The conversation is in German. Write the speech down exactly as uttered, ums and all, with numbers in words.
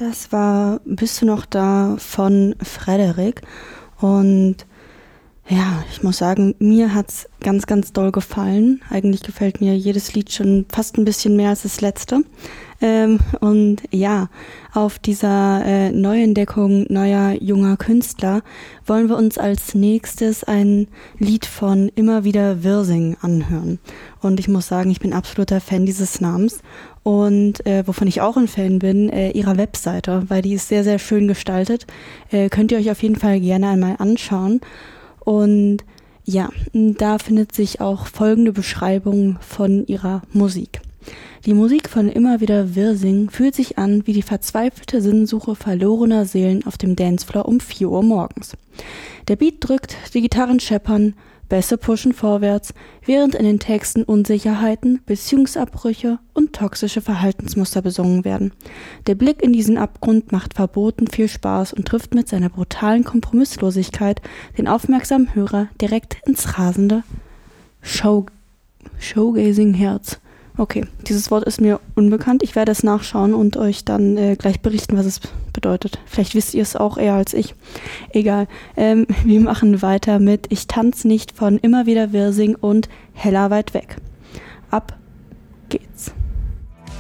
Das war Bist du noch da von Frederik. Und ja, ich muss sagen, mir hat's ganz, ganz doll gefallen. Eigentlich gefällt mir jedes Lied schon fast ein bisschen mehr als das letzte. Ähm, und ja, auf dieser äh, Neuentdeckung neuer junger Künstler wollen wir uns als nächstes ein Lied von Immer wieder Wirsing anhören. Und ich muss sagen, ich bin absoluter Fan dieses Namens. Und äh, wovon ich auch ein Fan bin, äh, ihrer Webseite, weil die ist sehr, sehr schön gestaltet. Äh, könnt ihr euch auf jeden Fall gerne einmal anschauen. Und ja, da findet sich auch folgende Beschreibung von ihrer Musik. Die Musik von Immer wieder Wirsing fühlt sich an wie die verzweifelte Sinnsuche verlorener Seelen auf dem Dancefloor um vier Uhr morgens. Der Beat drückt, die Gitarren scheppern, Bässe pushen vorwärts, während in den Texten Unsicherheiten, Beziehungsabbrüche und toxische Verhaltensmuster besungen werden. Der Blick in diesen Abgrund macht verboten viel Spaß und trifft mit seiner brutalen Kompromisslosigkeit den aufmerksamen Hörer direkt ins rasende Show Showgazing-Herz. Okay, dieses Wort ist mir unbekannt. Ich werde es nachschauen und euch dann äh, gleich berichten, was es bedeutet. Vielleicht wisst ihr es auch eher als ich. Egal. Ähm, wir machen weiter mit Ich tanz nicht von Immer wieder Wirsing und Heller weit weg. Ab geht's.